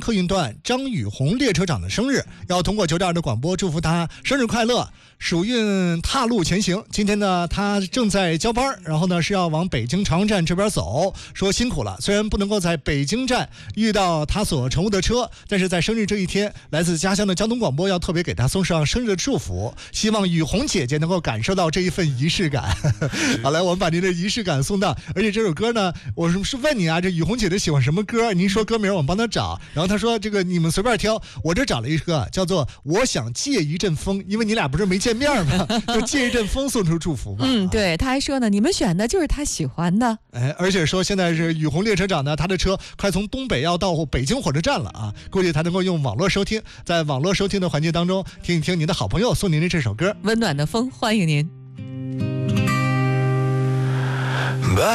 客运段张雨红列车长的生日，要通过9.2的广播祝福他生日快乐，暑运踏路前行。今天呢，他正在交班，然后呢是要往北京朝阳站这边走，说辛苦了。虽然不能够在北京站遇到他所乘务的车，但是在生日这一天，来自家乡的交通广播要特别给他送上生日的祝福，希望雨红姐姐能够感受到这一份仪式感。好，来，我们把您的仪式感送到。而且这首歌呢，我是问你啊，这雨红姐姐喜欢什么歌？您说歌名，我们帮她找。然后她说这个你们随便挑，我这找了一个叫做我想借一阵风，因为你俩不是没见面吗？就借一阵风送出祝福嘛。 对，他还说呢，你们选的就是他喜欢的。 而且说现在是雨红列车长呢，他的车快从东北要到北京火车站了啊，估计他能够用网络收听，在网络收听的环节当中听一听您的好朋友送您的这首歌《 温暖的风》，欢迎您。